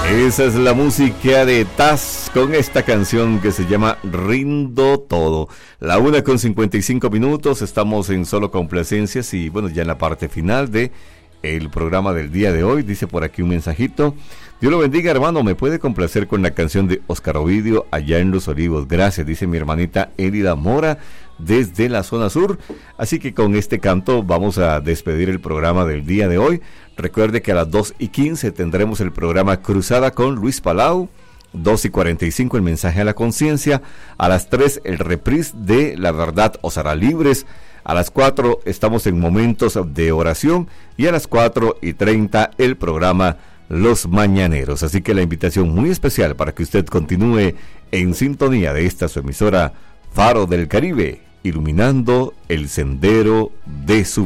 Esa es la música de Taz con esta canción que se llama Rindo Todo. La 1:55, estamos en solo complacencias y bueno, ya en la parte final de el programa del día de hoy. Dice por aquí un mensajito: Dios lo bendiga, hermano, me puede complacer con la canción de Oscar Ovidio, Allá en los Olivos. Gracias, dice mi hermanita Elida Mora desde la zona sur. Así que con este canto vamos a despedir el programa del día de hoy. Recuerde que a las 2:15 tendremos el programa Cruzada con Luis Palau. 2:45 el mensaje a la conciencia. A las 3 el reprise de La Verdad os hará libres. A las 4 estamos en momentos de oración. Y a las 4:30 el programa Los Mañaneros. Así que la invitación muy especial para que usted continúe en sintonía de esta su emisora Faro del Caribe, iluminando el sendero de su